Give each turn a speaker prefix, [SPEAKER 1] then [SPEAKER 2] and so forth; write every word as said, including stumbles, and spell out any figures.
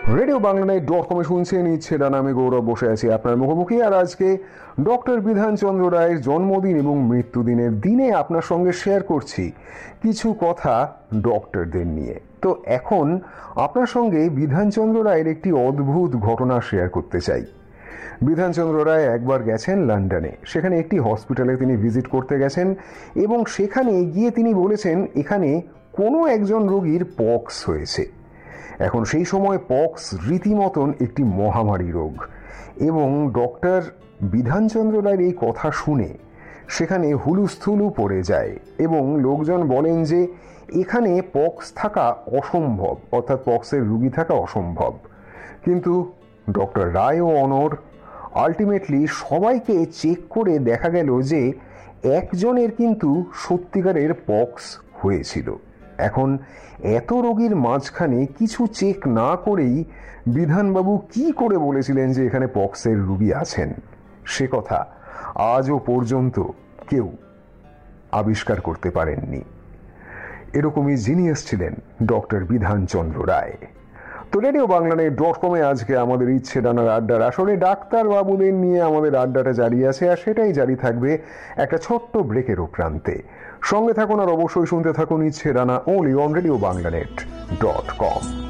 [SPEAKER 1] Radio বাংলায় dot কমে শুনছেন ইচ্ছে ডানা। আমি গৌরব বসে আছি আপনার মুখোমুখি। আর আজকে ডক্টর বিধানচন্দ্র রায়ের জন্মদিন এবং মৃত্যুদিনের দিনে আপনার সঙ্গে শেয়ার করছি কিছু কথা ডক্টরদের নিয়ে। তো এখন আপনার সঙ্গে বিধানচন্দ্র রায়ের একটি অদ্ভুত ঘটনা শেয়ার করতে চাই। বিধানচন্দ্র রায় একবার গেছেন লন্ডনে। সেখানে একটি হসপিটালে তিনি ভিজিট করতে গেছেন এবং সেখানে গিয়ে তিনি বলেছেন এখানে কোনো একজন রোগীর পক্স হয়েছে। এখন সেই সময় পক্স রীতিমতন একটি মহামারী রোগ এবং ডক্টর বিধানচন্দ্র রায়ের এই কথা শুনে সেখানে হুলুস্থুলু পড়ে যায় এবং লোকজন বলেন যে এখানে পক্স থাকা অসম্ভব, অর্থাৎ পক্সের রোগী থাকা অসম্ভব। কিন্তু ডক্টর রায় ও অনর আলটিমেটলি সবাইকে চেক করে দেখা গেল যে একজনের কিন্তু সত্যিকারের পক্স হয়েছিল। এখন এত রোগীর মাঝখানে কিছু চেক না করেই বিধানবাবু কি করে বলেছিলেন যে এখানে পক্সের রোগী আছেন, সে কথা আজও পর্যন্ত কেউ আবিষ্কার করতে পারেননি। এরকমই জিনিয়াস ছিলেন ডক্টর বিধানচন্দ্র রায়। তো রেডিও বাংলায় ডট কমে আজকে আমাদের ইচ্ছে ডানার আড্ডার আসলে ডাক্তারবাবুদের নিয়ে আমাদের আড্ডাটা জারি আছে, আর সেটাই জারি থাকবে একটা ছোট্ট ব্রেকের প্রান্তে। সঙ্গে থাকুন আর অবশ্যই শুনতে থাকুন ইচ্ছে ডানা, only on radio বাংলানেট dot com.